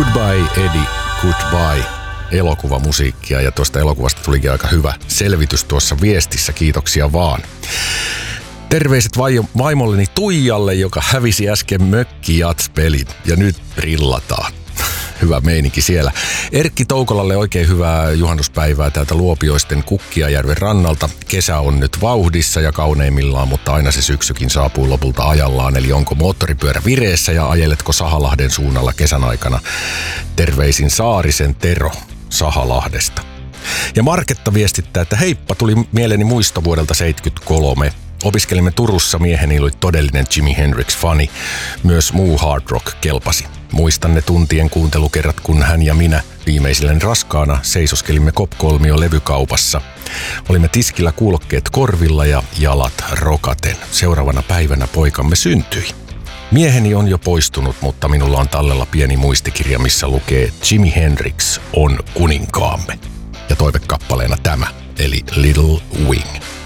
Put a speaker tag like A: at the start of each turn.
A: Goodbye Eddie, Goodbye elokuvamusiikkia, ja tuosta elokuvasta tulikin aika hyvä selvitys tuossa viestissä, kiitoksia vaan. Terveiset vaimolleni Tuijalle, joka hävisi äsken mökkijats-pelin ja nyt rillataan. Hyvä meininki siellä. Erkki Toukolalle oikein hyvää juhannuspäivää täältä Luopioisten Kukkiajärven rannalta. Kesä on nyt vauhdissa ja kauneimmillaan, mutta aina se syksykin saapuu lopulta ajallaan. Eli onko moottoripyörä vireessä ja ajeletko Sahalahden suunnalla kesän aikana? Terveisin Saarisen Tero Sahalahdesta. Ja Marketta viestittää, että heippa, tuli mieleeni muisto vuodelta 1973. Opiskelimme Turussa, mieheni oli todellinen Jimi Hendrix-fani. Myös muu hard rock kelpasi. Muistan ne tuntien kuuntelukerrat, kun hän ja minä viimeisilleen raskaana seisoskelimme Kopkolmio levykaupassa. Olimme tiskillä kuulokkeet korvilla ja jalat rokaten. Seuraavana päivänä poikamme syntyi. Mieheni on jo poistunut, mutta minulla on tallella pieni muistikirja, missä lukee Jimi Hendrix on kuninkaamme. Ja toivekappaleena tämä, eli Little Wing.